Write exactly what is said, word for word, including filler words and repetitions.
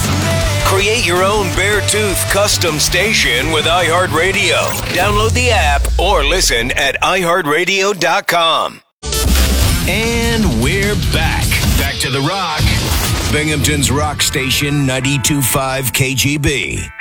Create your own Beartooth custom station with iHeartRadio. Download the app or listen at i heart radio dot com. And we're back. Back to the Rock. Binghamton's Rock Station ninety-two point five K G B.